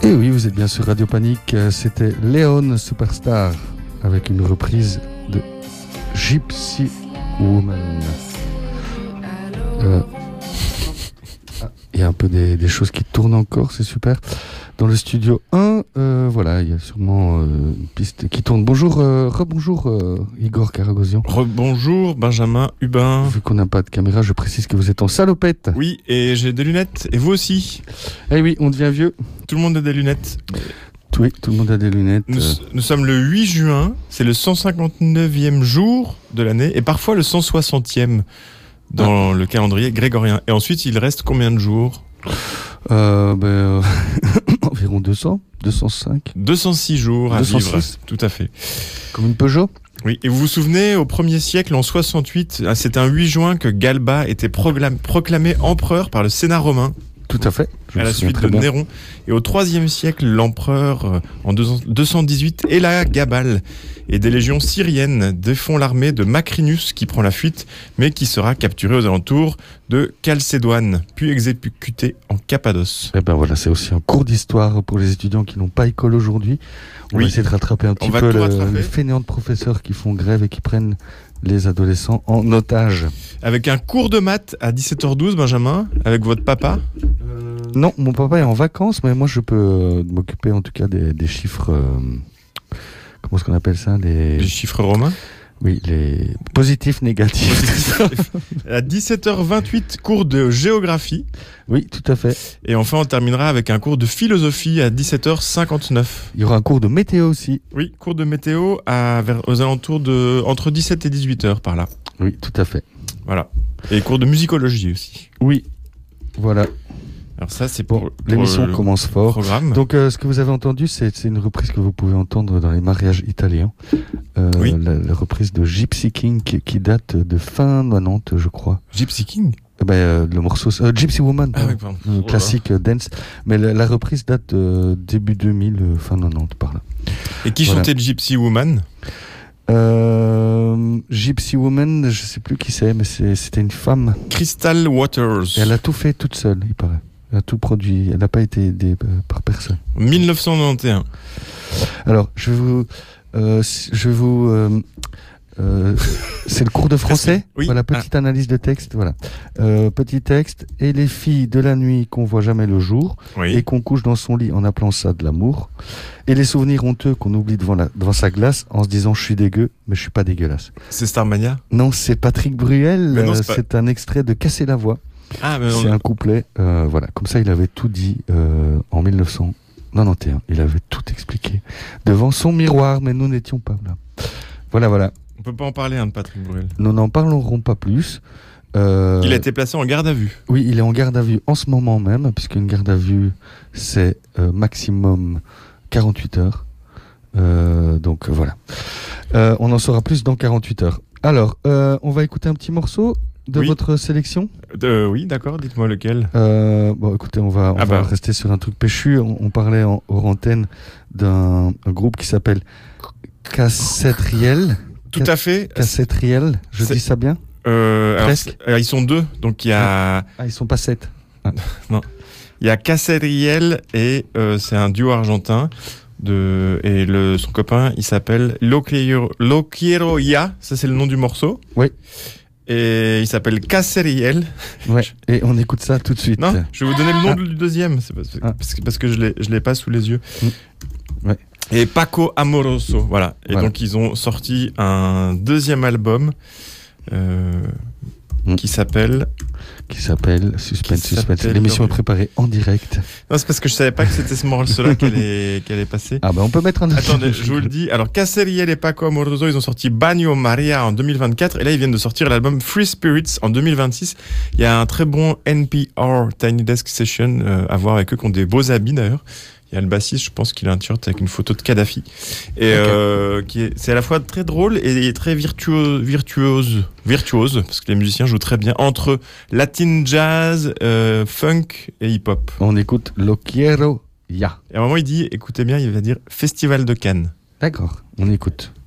Et oui, vous êtes bien sur Radio Panique. C'était Léon Superstar avec une reprise de Gypsy Woman. Il y a un peu des choses qui tournent encore, c'est super. Dans le studio 1, voilà, il y a sûrement une piste qui tourne. Bonjour, rebonjour Igor Karagosian. Rebonjour Benjamin Hubin. Vu qu'on n'a pas de caméra, je précise que vous êtes en salopette. Oui, et j'ai des lunettes, et vous aussi. Eh oui, on devient vieux. Tout le monde a des lunettes. Oui, tout le monde a des lunettes. Nous sommes le 8 juin, c'est le 159e jour de l'année, et parfois le 160e dans le calendrier grégorien. Et ensuite, il reste combien de jours ? Environ 200, 205. 206 jours à 206. vivre, tout à fait. Comme une Peugeot ? Oui, et vous vous souvenez, au 1er siècle, en 68, c'est un 8 juin que Galba était proclamé empereur par le Sénat romain. Tout à fait. À la suite de Néron. Et au 3e siècle, l'empereur, en 218, Élagabal et des légions syriennes défont l'armée de Macrinus qui prend la fuite, mais qui sera capturé aux alentours de Chalcédoine, puis exécuté en Cappadoce. Et ben voilà, c'est aussi un cours d'histoire pour les étudiants qui n'ont pas école aujourd'hui. On va essayer de rattraper un petit peu les fainéants de professeurs qui font grève et qui prennent les adolescents en otage. Avec un cours de maths à 17h12, Benjamin, avec votre papa Non, mon papa est en vacances, mais moi je peux m'occuper en tout cas des chiffres... comment est-ce qu'on appelle ça ? Les chiffres romains ? Oui, les positifs, négatifs. À 17h28, cours de géographie. Oui, tout à fait. Et enfin, on terminera avec un cours de philosophie à 17h59. Il y aura un cours de météo aussi. Oui, cours de météo aux alentours de entre 17 et 18h par là. Oui, tout à fait. Voilà. Et cours de musicologie aussi. Oui, voilà. Alors ça, c'est pour l'émission commence fort. Programme. Donc, ce que vous avez entendu, c'est une reprise que vous pouvez entendre dans les mariages italiens. Oui. La reprise de Gypsy King qui date de fin 90, je crois. Gypsy King. Le morceau Gypsy Woman, classique dance. Mais la reprise date début 2000, fin 90 par là. Et qui chantait Gypsy Woman ? Gypsy Woman, je sais plus qui c'est, mais c'était une femme. Crystal Waters. Et elle a tout fait toute seule, il paraît. Elle a tout produit. Elle n'a pas été aidée par personne. 1991. Alors, je vais vous c'est le cours de français. Oui. Voilà, petite analyse de texte. Voilà, petit texte. Et les filles de la nuit qu'on voit jamais le jour, et qu'on couche dans son lit en appelant ça de l'amour. Et les souvenirs honteux qu'on oublie devant sa glace en se disant je suis dégueu, mais je suis pas dégueulasse. C'est Starmania ? Non, c'est Patrick Bruel. C'est un extrait de Casser la voix. C'est un couplet. Voilà, comme ça il avait tout dit en 1991. Il avait tout expliqué devant son miroir, mais nous n'étions pas là. Voilà. On peut pas en parler de Patrick Bruel. Nous n'en parlerons pas plus. Il a été placé en garde à vue. Oui, il est en garde à vue en ce moment même, puisqu'une garde à vue, c'est maximum 48 heures. Donc voilà. On en saura plus dans 48 heures. Alors, on va écouter un petit morceau de votre sélection. Oui, d'accord, dites-moi lequel. Écoutez, on va rester sur un truc péchu. On parlait hors antenne d'un groupe qui s'appelle Cassetriel. Tout à fait. Cassetriel, dis ça bien ? Presque. Alors, ils sont deux, donc il y a... ils sont pas 7. Non. Il y a Cassetriel et c'est un duo argentin. Son copain, il s'appelle Lo Quiero Ya, ça c'est le nom du morceau. Oui. Et il s'appelle Cassetriel. Ouais. Et on écoute ça tout de suite. Non, je vais vous donner le nom du deuxième, c'est parce que je l'ai pas sous les yeux. Ouais. Et Paco Amoroso, voilà. Et donc ils ont sorti un deuxième album qui s'appelle Suspense. L'émission est préparée en direct. Non, c'est parce que je savais pas que c'était ce morceau-là qu'elle est passée. On peut mettre un... Attendez, je vous le dis. Alors, Cassetriel et Paco Amoroso, ils ont sorti Bagno Maria en 2024. Et là, ils viennent de sortir l'album Free Spirits en 2026. Il y a un très bon NPR Tiny Desk Session à voir avec eux, qui ont des beaux habits d'ailleurs. Il y a le bassiste, je pense qu'il a un t-shirt avec une photo de Kadhafi. Et c'est à la fois très drôle et très virtuose, parce que les musiciens jouent très bien entre latin jazz, funk et hip-hop. On écoute Lo Quiero Ya. Et à un moment, il dit, écoutez bien, il va dire Festival de Cannes. D'accord, on écoute.